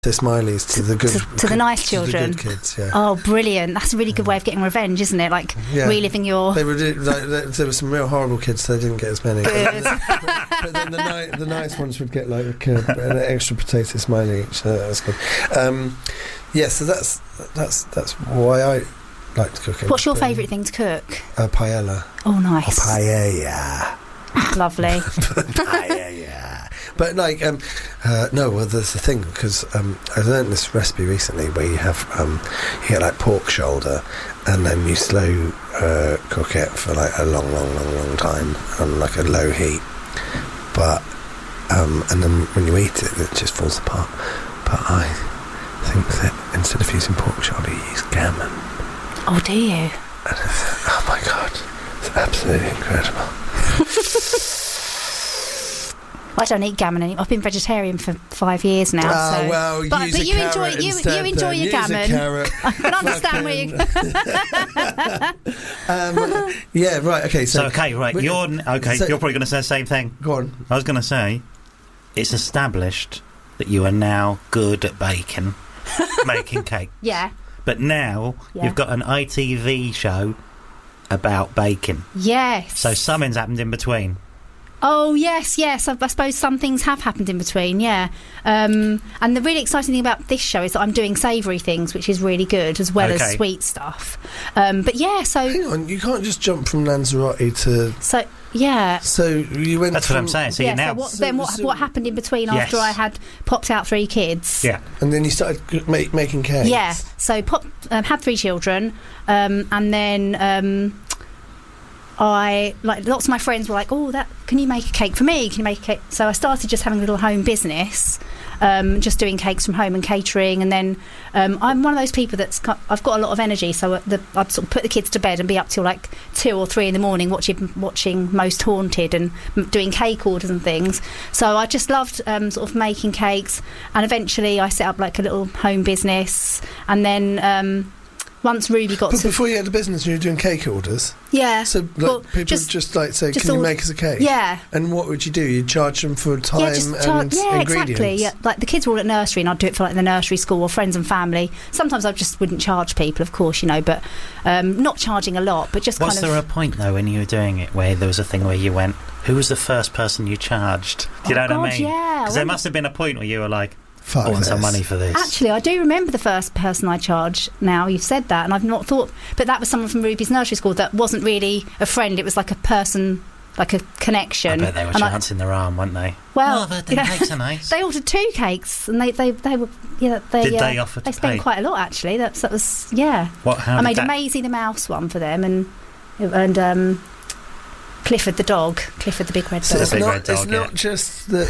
Smileys to the good, to the nice children. To the good kids, yeah. Oh, brilliant! That's a really good way of getting revenge, isn't it? Like reliving your. They were there were some real horrible kids, so they didn't get as many. But then the nice ones would get like an extra potato smiley each. So that was good. So that's why I like cooking. What's your favourite thing to cook? Paella. Oh, nice. Paella. Lovely. Paella. But there's the thing, because I learned this recipe recently where you get like pork shoulder, and then you slow cook it for like a long time on like a low heat. But and then when you eat it, it just falls apart. But I think that instead of using pork shoulder, you use gammon. Oh, do you? Oh my god, it's absolutely incredible. I don't eat gammon anymore. I've been vegetarian for 5 years now. But you enjoy your gammon. I can understand where you. Yeah, right. Okay. So right. You're probably going to say the same thing. Go on. I was going to say, it's established that you are now good at baking, making cake. Yeah. But now you've got an ITV show about baking. Yes. So something's happened in between. Oh, yes. I suppose some things have happened in between, yeah. And the really exciting thing about this show is that I'm doing savoury things, which is really good, as well as sweet stuff. But yeah, so... Hang on, you can't just jump from Lanzarote to... So, yeah. So you went That's what I'm saying. So now... What happened in between after I had popped out 3 kids? Yeah. And then you started making cakes? Yeah. So had 3 children, and then... lots of my friends were like, can you make a cake for me? Can you make a cake? So I started just having a little home business, just doing cakes from home and catering. And then I'm one of those people I've got a lot of energy, so I'd sort of put the kids to bed and be up till like 2 or 3 in the morning watching Most Haunted and doing cake orders and things. So I just loved sort of making cakes, and eventually I set up like a little home business, and then once Ruby got But before you had the business, you were doing cake orders? Yeah. So people just like say, can you make us a cake? Yeah. And what would you do? You'd charge them for time and ingredients? Exactly. Yeah. Like the kids were all at nursery, and I'd do it for like the nursery school or friends and family. Sometimes I just wouldn't charge people, of course, but not charging a lot, but just Was there a point, though, when you were doing it where there was a thing where you went, who was the first person you charged? Do you know what I mean? Yeah. Because there must have been a point where you were like, I want some money for this. Actually, I do remember the first person I charged. Now you've said that, and I've not thought, but that was someone from Ruby's nursery school that wasn't really a friend. It was like a person, like a connection. I bet they were chancing their arm, weren't they? Well, the cakes are nice. They ordered 2 cakes, and they were Did they offer to They spent pay? quite a lot, actually. That was I made a Maisie the mouse one for them, and Clifford the dog, Clifford the big red dog. It's not just the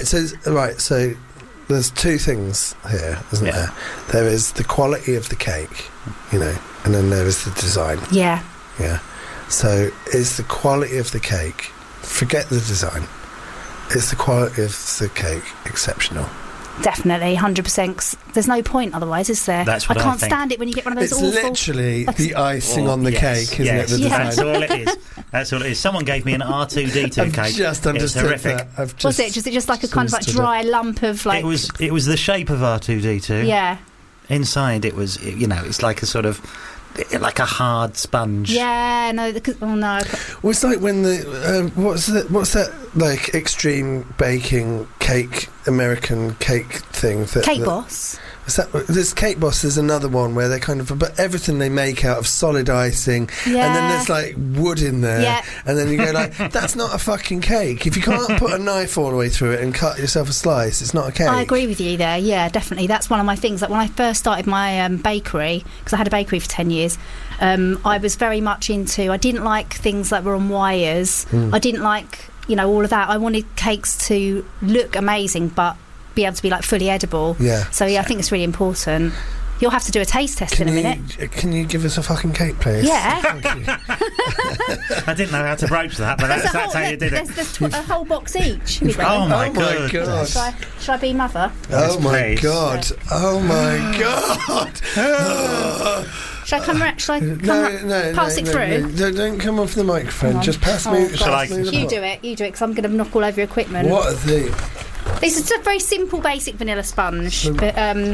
So there's 2 things here, isn't there? There is the quality of the cake, and then there is the design. Yeah. Yeah. So is the quality of the cake, forget the design, is the quality of the cake exceptional? Definitely, 100%. 'Cause there's no point otherwise, is there? That's what I can't think. stand it when you get one of those It's awful... literally the icing on the cake, isn't it? The design. That's all it is. That's all it is. Someone gave me an R2-D2 I've cake. just understood horrific. that. Was it just like a kind of like dry lump of like... It was the shape of R2-D2. Yeah. Inside it was, it's like a sort of... like a hard sponge. Yeah, no. Well, it's like when what's that like extreme baking cake American cake thing? Cake Boss. There's Cake Boss. There's another one where they but everything they make out of solid icing, and then there's like wood in there, and then you go like, that's not a fucking cake. If you can't put a knife all the way through it and cut yourself a slice, it's not a cake. I agree with you there. Yeah, definitely. That's one of my things. Like when I first started my bakery, because I had a bakery for 10 years, I was very much into. I didn't like things that were on wires. I didn't like all of that. I wanted cakes to look amazing, but be able to be like fully edible. Yeah. So I think it's really important. You'll have to do a taste test in a minute. Can you give us a fucking cake, please? Yeah. Thank you. I didn't know how to broach that, but that's how you did it. There's a whole box each. Oh my god! Should I be mother? Oh my god! Oh my god! Should I come around? Should I pass it through? No, don't come off the microphone. Just pass me. You do it, because I'm going to knock all over your equipment. What are they? It's just a very simple, basic vanilla sponge. But